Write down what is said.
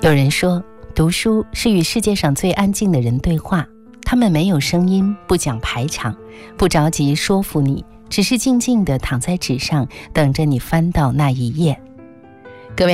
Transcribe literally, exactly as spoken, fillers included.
有人说，读书是与世界上最安静的人对话，他们没有声音，不讲排场，不着急说服你，只是静静地躺在纸上，等着你翻到那一页。